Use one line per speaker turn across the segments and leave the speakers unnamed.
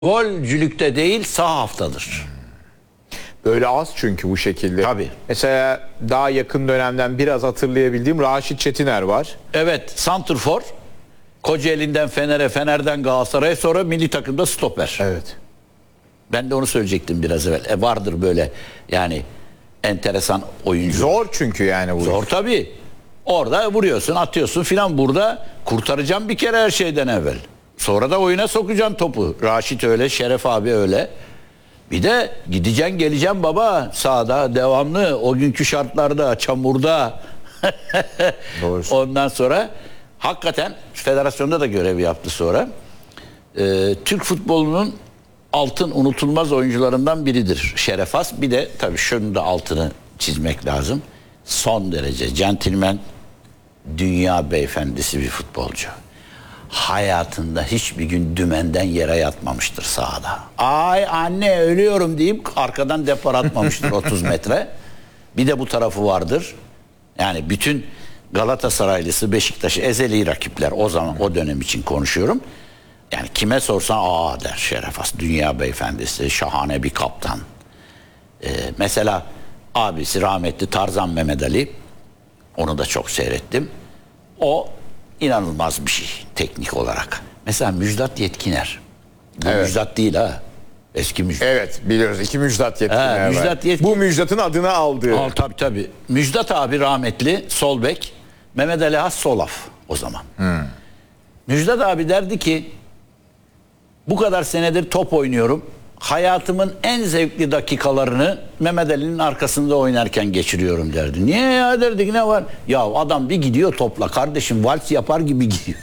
Golcülükte değil sağ haftadır.
Böyle az çünkü bu şekilde.
Tabii.
Mesela daha yakın dönemden biraz hatırlayabildiğim Raşit Çetiner var.
Evet, santrfor. Kocaeli'nden Fener'e, Fener'den Galatasaray'a, sonra milli takımda stoper.
Evet.
Ben de onu söyleyecektim biraz evvel. Vardır böyle yani enteresan oyuncu.
Zor çünkü yani bu.
Zor tabii. Orada vuruyorsun, atıyorsun filan. Burada kurtaracağım bir kere her şeyden evvel. Sonra da oyuna sokacaksın topu. Raşit öyle, Şeref abi öyle. Bir de gideceksin geleceksin baba sahada devamlı o günkü şartlarda, çamurda.
Doğru.
Ondan sonra hakikaten federasyonda da görev yaptı sonra. Türk futbolunun altın unutulmaz oyuncularından biridir Şeref Has. Bir de tabii şunun da altını çizmek lazım. Son derece centilmen, dünya beyefendisi bir futbolcu. Hayatında hiçbir gün dümenden yere yatmamıştır sahada. Ay anne ölüyorum deyip arkadan depar atmamıştır 30 metre. Bir de bu tarafı vardır. Yani bütün Galatasaraylısı, Beşiktaş'ı ezeli rakipler, o zaman o dönem için konuşuyorum. Yani kime sorsan aa der Şeref Has. Dünya beyefendisi, şahane bir kaptan. Mesela abisi rahmetli Tarzan Mehmet Ali. Onu da çok seyrettim. O inanılmaz bir şey teknik olarak. Mesela Müjdat Yetkiner. Bu
Evet.
Müjdat değil ha. Eski Müjdat.
Evet biliyoruz. İki Müjdat Yetkiner var.
Müjdat Yetkin-
Bu Müjdat'ın adını aldığı.
Tabii. Müjdat abi rahmetli sol bek. Mehmet Ali Has solaf o zaman. Müjdat abi derdi ki bu kadar senedir top oynuyorum. Hayatımın en zevkli dakikalarını Mehmet Ali'nin arkasında oynarken geçiriyorum derdi. Niye ya derdik, ne var? Ya adam bir gidiyor topla kardeşim, vals yapar gibi gidiyor.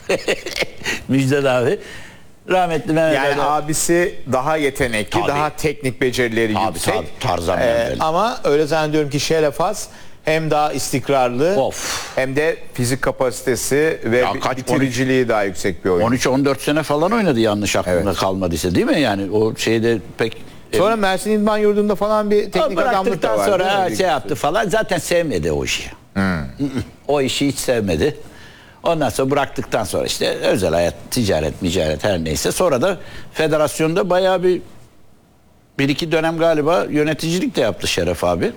Müjdat abi. Rahmetli Mehmet
Yani
Ali.
abisi daha yetenekli,
Tabii.
daha teknik becerileri
Tabii,
yüksek.
tabii. Tarzan Mehmet Ali.
Ama öyle zannediyorum ki Şeref Has hem daha istikrarlı
Of.
hem de fizik kapasitesi ve
Ya kaç-
bitiriciliği daha yüksek bir oyuncu.
13-14 sene falan oynadı yanlış aklımda kalmadıysa, değil mi? Yani o şeyde pek...
Sonra Mersin İdman Yurdu'nda falan bir teknik adamlık da
Bıraktıktan
var.
sonra
değil mi?
şey yaptı falan, zaten sevmedi o işi. O işi hiç sevmedi. Ondan sonra bıraktıktan sonra işte özel hayat, ticaret her neyse. Sonra da federasyonda bayağı bir iki dönem galiba yöneticilik de yaptı Şeref abi.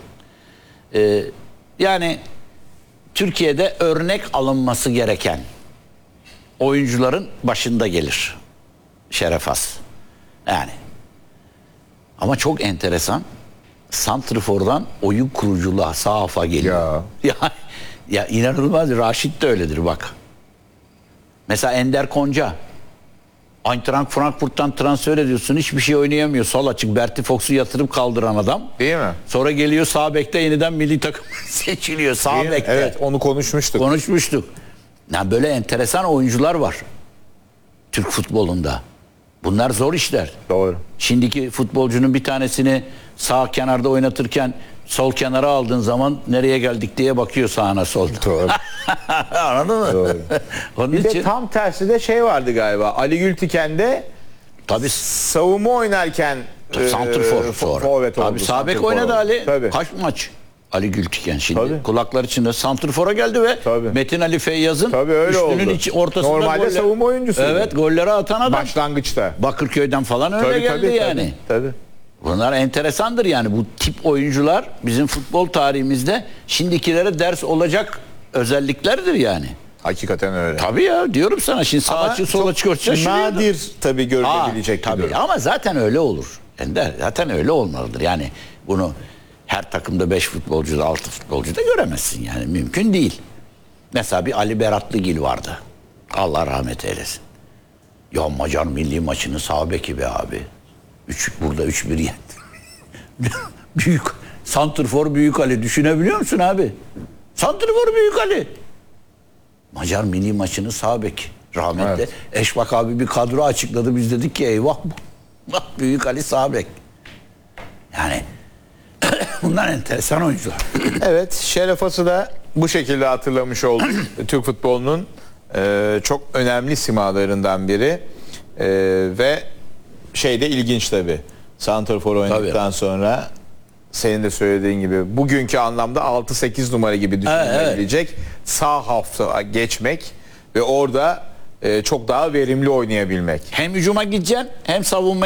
Yani Türkiye'de örnek alınması gereken oyuncuların başında gelir Şeref Has. Yani. Ama çok enteresan. Santrfor'dan oyun kuruculuğa, sağ hafa geliyor. Ya inanılmaz. Raşit de öyledir bak. Mesela Ender Konca. Eintracht Frankfurt'tan transfer ediyorsun. Hiçbir şey oynayamıyor. Sol açık. Berti Fox'u yatırıp kaldıran adam.
Değil mi?
Sonra geliyor sağ bekte yeniden milli takım seçiliyor. Sağ
Değil mi?
bekte.
Evet, onu konuşmuştuk.
Konuşmuştuk. Yani böyle enteresan oyuncular var Türk futbolunda. Bunlar zor işler.
Doğru.
Şimdiki futbolcunun bir tanesini sağ kenarda oynatırken sol kenara aldığın zaman nereye geldik diye bakıyor sağına solda.
Doğru.
Anladın mı?
Doğru.
Onun
Bir de
için
tam tersi de şey vardı galiba. Ali Gültiken'de
tabii
savunma oynarken
santrfor sonra.
forvet oldu.
Tabii sağ bek
santrfor
oynadı
oldu.
Ali.
Tabii.
Kaç maç? Ali Gültiken şimdi
Tabii.
kulaklar içinde santrfora geldi ve
Tabii.
Metin Ali Feyyaz'ın
Tabii öyle
üstünün
oldu.
ortasında
Normalde savunma oyuncusuydu.
Evet, golleri atan adam.
Başlangıçta.
Bakırköy'den falan öyle geldi yani.
Tabii.
Bunlar enteresandır yani, bu tip oyuncular bizim futbol tarihimizde şimdikilere ders olacak özelliklerdir yani.
Hakikaten öyle.
Tabii ya, diyorum sana şimdi sağ
Ama
açı sol
çok
açı şaşırıyordu.
nadir tabii görülebilecek bir
tabii
durum.
ama zaten öyle olur. Ender, zaten öyle olmalıdır. Yani bunu her takımda 5 futbolcu da 6 futbolcu da göremezsin yani, mümkün değil. Mesela bir Ali Beratlıgil vardı. Allah rahmet eylesin. Ya Macar milli maçının sağ beki be abi. Burada 3-1 yendi. Büyük santrfor Büyük Ali, düşünebiliyor musun abi? Santrfor Büyük Ali. Macar milli maçının sağ beki. Rahmetli.
Evet.
Eşbak abi bir kadro açıkladı. Biz dedik ki eyvah, bak Büyük Ali sağ bek. Yani bunlar enteresan oyuncular.
Evet, Şeref Has'ı da bu şekilde hatırlamış olduk. Türk futbolunun çok önemli simalarından biri. Ve şey de ilginç tabii. Santrfor oynadıktan sonra senin de söylediğin gibi bugünkü anlamda 6-8 numara gibi düşünülebilecek sağ hafta geçmek ve orada çok daha verimli oynayabilmek.
Hem hücuma gideceksin hem savunmaya